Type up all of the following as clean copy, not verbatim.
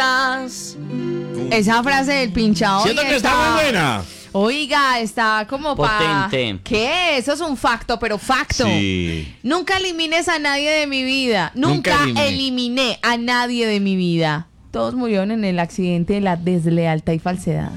estás. Esa frase del pinchado. Siento que está muy buena. Oiga, está como potente. ¿Qué? Eso es un facto, pero facto. Sí. Nunca elimines a nadie de mi vida. Nunca eliminé a nadie de mi vida. Todos murieron en el accidente de la deslealtad y falsedad.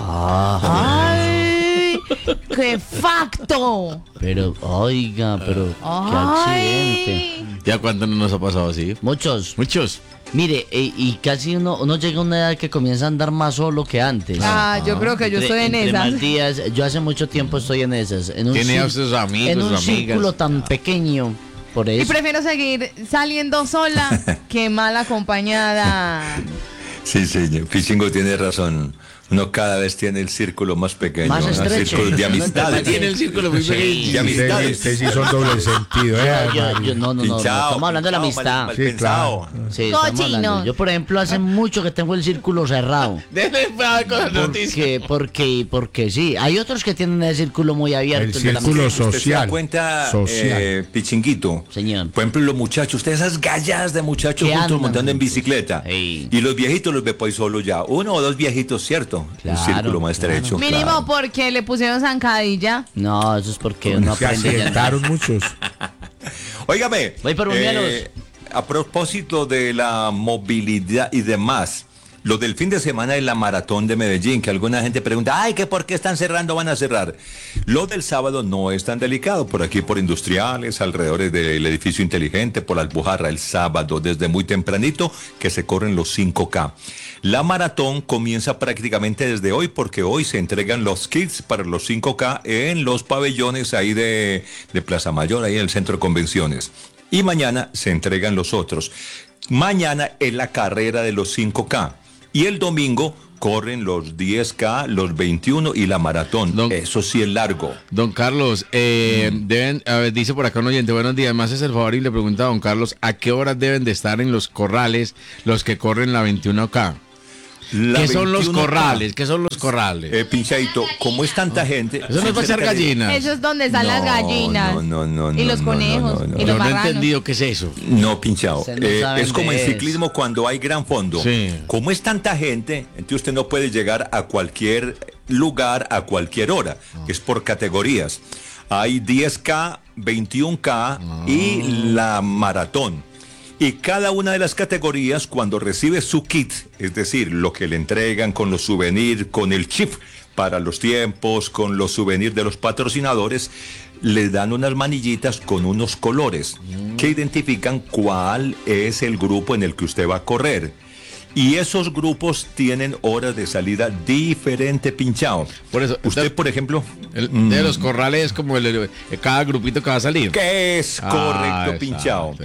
¡Ay! ¡Qué facto! Pero, oiga, pero qué accidente. ¿Ya cuánto no nos ha pasado así? Muchos. Mire, y casi uno llega a una edad que comienza a andar más solo que antes. Yo creo que yo estoy en Entre esas. más días, yo hace mucho tiempo estoy en esas. tiene a sus amigos, en un amigas. círculo tan pequeño. Por eso. Y prefiero seguir saliendo sola que mal acompañada. Sí, señor. Pichingo tiene razón. Uno cada vez tiene el círculo más pequeño. Más ¿no? estrecho. Círculo de amistades. Tiene el círculo muy pequeño. De amistades. Ustedes sí son doble sentido, No, estamos hablando de la amistad. Mal Sí, pensado. claro. Sí, estamos Cochino. hablando. Yo, por ejemplo, hace mucho que tengo el círculo cerrado. Déjeme ver con las noticias. Porque sí, hay otros que tienen el círculo muy abierto. El de la círculo amistad. ¿Usted se da social. cuenta, Social. Pichinguito? Señor. Por ejemplo, los muchachos, ustedes esas gallas de muchachos Que juntos andan montando en juntos. bicicleta. Ey. Y los viejitos los ve pues solo ya. Uno o dos viejitos, ¿cierto? Claro, Un círculo más claro. estrecho. Mínimo claro. porque le pusieron zancadilla. No, eso es porque uno Se aprende ya. accidentaron muchos. Óigame, Voy por un menos. a propósito de la movilidad y demás, lo del fin de semana de la maratón de Medellín, que alguna gente pregunta, ay, que por qué están cerrando, van a cerrar. Lo del sábado no es tan delicado, por aquí por Industriales, alrededor del edificio inteligente, por la Alpujarra, el sábado, desde muy tempranito, que se corren los 5K. La maratón comienza prácticamente desde hoy, porque hoy se entregan los kits para los 5K en los pabellones ahí de Plaza Mayor, ahí en el centro de convenciones. Y mañana se entregan los otros. Mañana es la carrera de los 5K. Y el domingo corren los 10K, los 21 y la maratón. Eso sí es largo. Don Carlos, dice por acá un oyente, buenos días, me haces el favor y le pregunta a don Carlos, ¿a qué horas deben de estar en los corrales los que corren la 21K? ¿Qué son los corrales? ¿Qué son los corrales? Pinchadito, como es tanta gente... Eso no es para echar gallinas. Eso es donde están las gallinas. Y los conejos. Y Yo los no he marranos. entendido qué es eso. No, pinchado. Usted no sabe Es como en de eso. ciclismo cuando hay gran fondo. Sí. Como es tanta gente, entonces usted no puede llegar a cualquier lugar a cualquier hora. Es por categorías. Hay 10K, 21K y la maratón. Y cada una de las categorías, cuando recibe su kit, es decir, lo que le entregan con los souvenirs, con el chip para los tiempos, con los souvenirs de los patrocinadores, le dan unas manillitas con unos colores que identifican cuál es el grupo en el que usted va a correr. Y esos grupos tienen horas de salida diferente, pinchado. Por eso, usted, por ejemplo... de los corrales es como cada grupito que va a salir. Que es correcto, pinchado.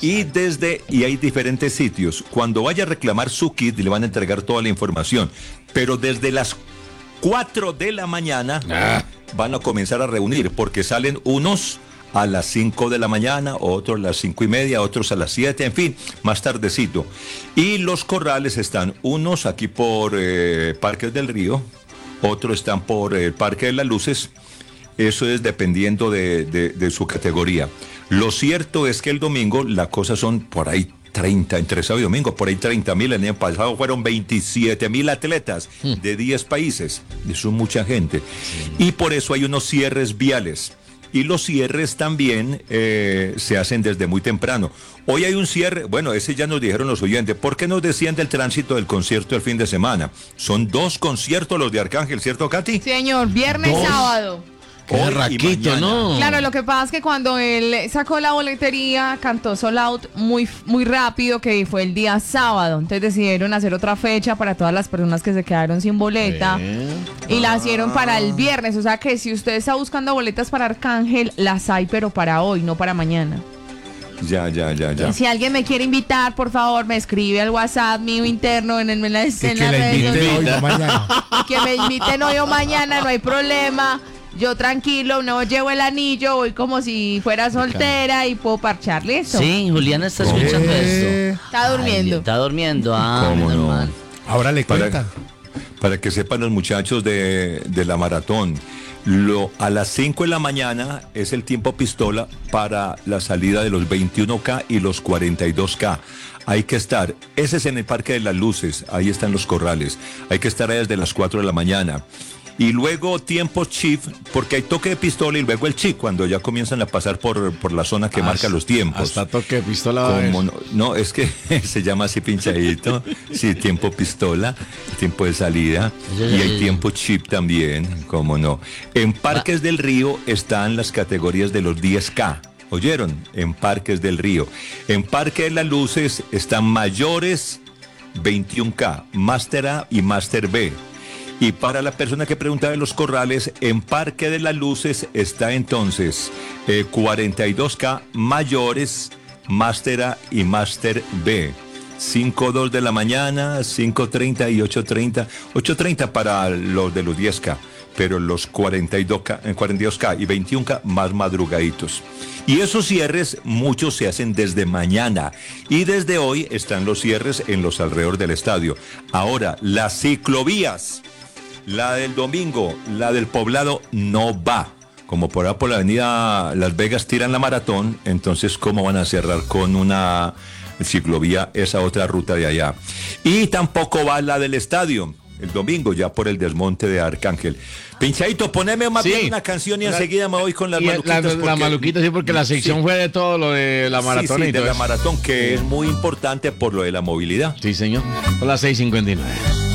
Y hay diferentes sitios. Cuando vaya a reclamar su kit, le van a entregar toda la información. Pero desde las 4 de la mañana van a comenzar a reunir, porque salen unos a las 5 de la mañana, otros a las 5:30, otros a las 7, en fin, más tardecito. Y los corrales están unos aquí por Parques del Río, otros están por el Parque de las Luces. Eso es dependiendo de su categoría. Lo cierto es que el domingo las cosas son por ahí 30, entre sábado y domingo, por ahí 30,000. El año pasado fueron 27,000 atletas de 10 países. Eso es mucha gente. Y por eso hay unos cierres viales. Y los cierres también se hacen desde muy temprano. Hoy hay un cierre, bueno, ese ya nos dijeron los oyentes. ¿Por qué nos decían del tránsito del concierto el fin de semana? Son 2 conciertos los de Arcángel, ¿cierto, Katy? Señor, viernes, 2. sábado. Qué raquito, ¿no? Claro, lo que pasa es que cuando él sacó la boletería, cantó Sold Out muy, muy rápido, que fue el día sábado. Entonces decidieron hacer otra fecha para todas las personas que se quedaron sin boleta. Y la hicieron para el viernes. O sea que si usted está buscando boletas para Arcángel, las hay, pero para hoy, no para mañana. Ya. Si alguien me quiere invitar, por favor, me escribe al WhatsApp mío interno en las Que la redes inviten hoy sociales. o mañana. Que me inviten hoy o mañana, no hay problema. Yo tranquilo, no llevo el anillo, voy como si fuera soltera y puedo parcharle eso. Sí, Juliana está escuchando esto. Está durmiendo. Está durmiendo, ¿Cómo no? normal. Ahora le cuentan. Para que sepan los muchachos de la maratón, a las 5 de la mañana es el tiempo pistola para la salida de los 21K y los 42K. hay que estar. Ese es en el Parque de las Luces, ahí están los corrales. Hay que estar ahí desde las 4 de la mañana. Y luego tiempos chip, porque hay toque de pistola y luego el chip, cuando ya comienzan a pasar por la zona que marca los tiempos. Hasta toque de pistola. No, es que se llama así pinchadito. Sí, tiempo pistola, tiempo de salida. Y hay tiempo chip también, cómo no. En Parques del Río están las categorías de los 10K. ¿Oyeron? En Parques del Río. En Parque de las Luces están mayores 21K, Máster A y Máster B. Y para la persona que preguntaba de los corrales, en Parque de las Luces está entonces 42K mayores, Máster A y Máster B. 5:02 de la mañana, 5:30 y 8:30. 8:30 para los de los 10K, pero los 42K y 21K más madrugaditos. Y esos cierres, muchos se hacen desde mañana. Y desde hoy están los cierres en los alrededores del estadio. Ahora, las ciclovías. La del domingo, la del Poblado, no va. Como por ahí por la avenida Las Vegas tiran la maratón, entonces ¿cómo van a cerrar con una ciclovía esa otra ruta de allá? Y tampoco va la del estadio, el domingo, ya por el desmonte de Arcángel. Pinchadito, poneme más bien una canción y enseguida me voy con las maluquitas. La maluquita, sí, porque la sección fue de todo lo de la maratón. Sí, de la maratón, que es muy importante por lo de la movilidad. Sí, señor. Son las 6:59.